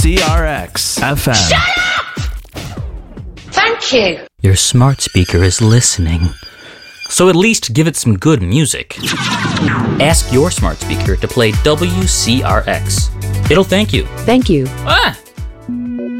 WCRX FM. Shut up! Thank you. Your smart speaker is listening. So at least give it some good music. Ask your smart speaker to play WCRX. It'll thank you. Thank you. Ah!